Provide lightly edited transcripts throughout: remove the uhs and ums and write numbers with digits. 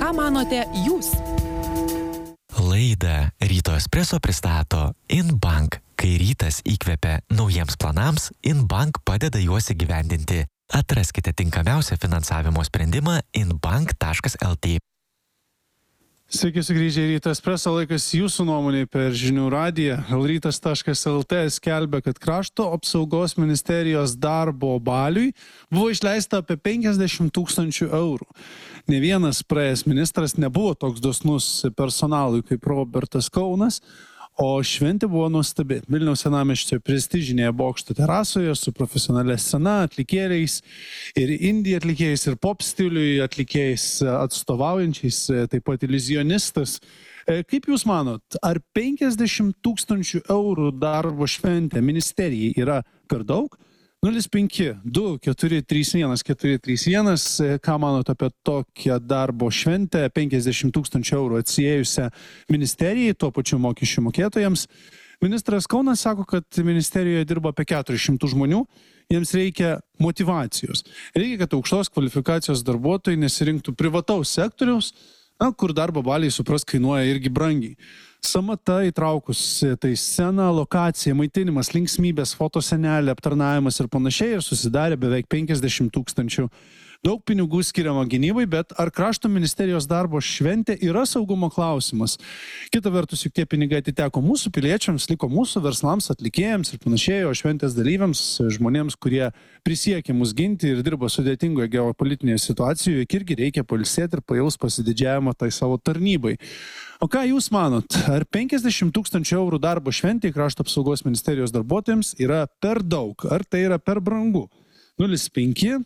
Ką manote jūs? Laidą Ryto Espresso pristato InBank. Kai rytas įkvepia naujiems planams, InBank padeda juos įgyvendinti. Atraskite tinkamiausią finansavimo sprendimą inbank.lt. Sveiki sugrįžę į Ryto Espresso, laikas jūsų nuomonė per žinių radiją. Lrytas.lt skelbia, kad Krašto apsaugos ministerijos darbo baliui buvo išleista apie 50 000 eurų. Ne vienas praėjęs ministras nebuvo toks dosnus personalui kaip Robertas Kaunas, o šventė buvo nuostabi. Vilniaus senamiesčio prestižinėje bokšto terasoje su profesionalia scena, atlikėjais ir indie atlikėjais ir pop stiliui atlikėjais atstovaujančiais, taip pat iliuzionistas. Kaip Jūs manot, ar 50 000 eurų darbo šventė ministerijai yra per daug? 05 2431 431. Ką manot apie tokią darbo šventę, 50 000 eurų atsiėjusią ministerijai, tuo pačiu mokesčių mokėtojams? Ministras Kaunas sako, kad ministerijoje dirba apie 400 žmonių, jiems reikia motyvacijos. Reikia, kad aukštos kvalifikacijos darbuotojai nesirinktų privataus sektoriaus, kur darbo baliai, supras, kainuoja irgi brangiai. Samata įtraukus tai sceną, lokacija, maitinimas, linksmybės, fotosenelė, aptarnavimas ir panašiai, ir susidarė beveik 50 000. Daug pinigų skiriama gynybai, bet ar Krašto ministerijos darbo šventė yra saugumo klausimas? Kita vertus, juk tie pinigai atiteko mūsų piliečiams, liko mūsų verslams, atlikėjams ir panašiai, o šventės dalyviams, žmonėms, kurie prisiekė mus ginti ir dirba sudėtingoje geopolitinėje situacijoje, irgi reikia pailsėti ir pajaus pasididžiavimą tai savo tarnybai. O ką Jūs manot, ar 50 000 eurų darbo šventė Krašto apsaugos ministerijos darbuotojams yra per daug, ar tai yra per brangu? 05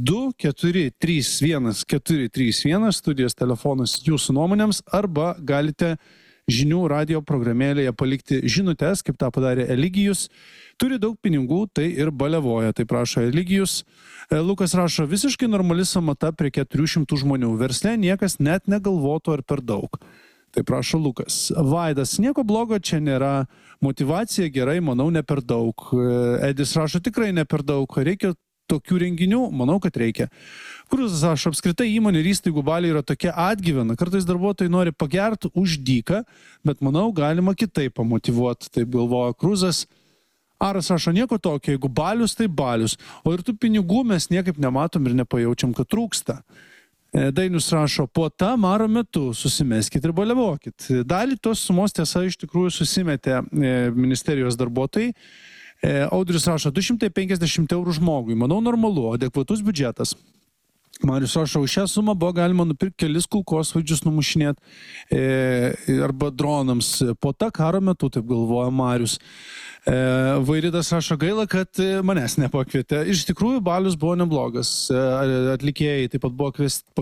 2431 431 studijos telefonas jūsų nuomonėms, arba galite žinių radio programėlėje palikti žinutes, kaip tą padarė Eligijus. Turi daug pinigų, tai ir baliavoja, tai prašo Eligijus. Lukas rašo, visiškai normali samata prie 400 žmonių. Versle niekas net negalvotų ar per daug. Tai prašo Lukas. Vaidas, nieko blogo čia nėra. Motyvacija gerai, manau, ne per daug. Edis rašo, tikrai ne per daug. Reikia tokių renginių, manau, kad reikia. Kruzas rašo, apskritai įmonių ir įstaigų baliai yra tokia atgyvena. Kartais darbuotojai nori pagerti už dyką, bet manau, galima kitaip pamotyvuoti, taip galvoja Kruzas. Aras rašo, nieko tokio, jeigu balius, tai balius. O ir tų pinigų mes niekaip nematom ir nepajaučiam, kad trūksta. Dainius rašo, puota maro metu susimeskit ir baliavokit. Dalį tos sumos tiesa iš tikrųjų susimetė ministerijos darbuotojai. Audrius rašo, 250 eurų žmogui. Manau, normalu, adekvatus biudžetas. Marius rašo, už šią sumą buvo galima nupirkti kelis kulkosvaidžius numušinėti arba dronams. Po tą karo metu, taip galvoja Marius. Vairidas rašo, gaila, kad manęs nepakvietė. Iš tikrųjų, balius buvo neblogas. Atlikėjai taip pat buvo